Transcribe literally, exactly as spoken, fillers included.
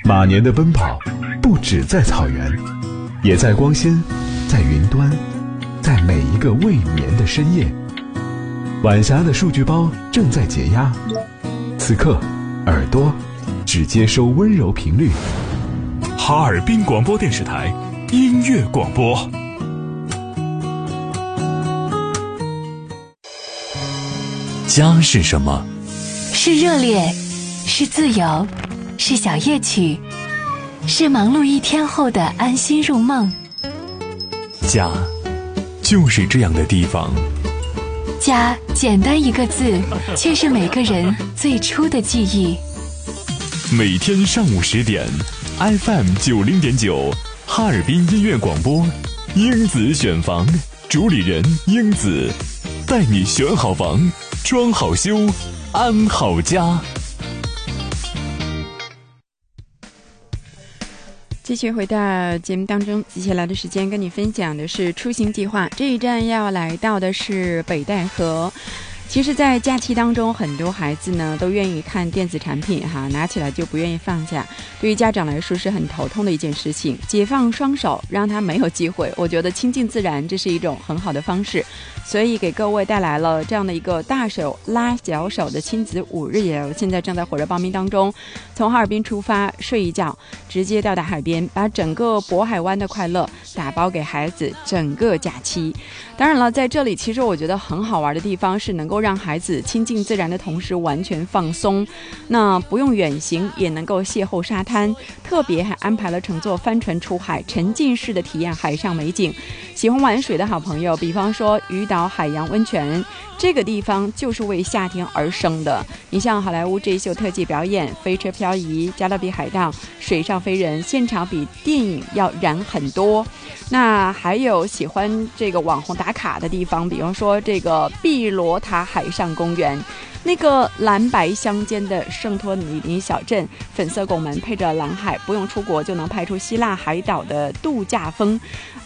马年的奔跑不只在草原，也在光纤，在云端，在每一个未眠的深夜。晚霞的数据包正在解压，此刻耳朵只接收温柔频率。 哈尔滨广播电视台音乐广播。家是什么？ 是热烈，是自由，是小夜曲，是忙碌一天后的安心入梦。 家就是这样的地方。 家简单一个字，却是每个人最初的记忆。 每天上午十点 F M 九零点九，哈尔滨音乐广播，英子选房，主理人英子，带你选好房，装好修，安好家。 继续回到节目当中，接下来的时间跟你分享的是出行计划。这一站要来到的是北戴河。其实在假期当中，很多孩子呢都愿意看电子产品哈，拿起来就不愿意放下。对于家长来说是很头痛的一件事情，解放双手让他没有机会，我觉得亲近自然这是一种很好的方式。所以给各位带来了这样的一个大手拉小手的亲子五日游，现在正在火热报名当中。从哈尔滨出发，睡一觉直接到达海边，把整个渤海湾的快乐打包给孩子整个假期。当然了，在这里其实我觉得很好玩的地方是能够让孩子亲近自然的同时完全放松，那不用远行也能够邂逅沙滩，特别还安排了乘坐帆船出海，沉浸式的体验海上美景。喜欢玩水的好朋友，比方说鱼岛海洋温泉，这个地方就是为夏天而生的。你像好莱坞这一秀特技表演，飞车漂移、加勒比海盗、水上飞人，现场比电影要燃很多。那还有喜欢这个网红打卡的地方，比方说这个碧罗塔海上公园，那个蓝白相间的圣托里尼小镇，粉色拱门配着蓝海，不用出国就能拍出希腊海岛的度假风。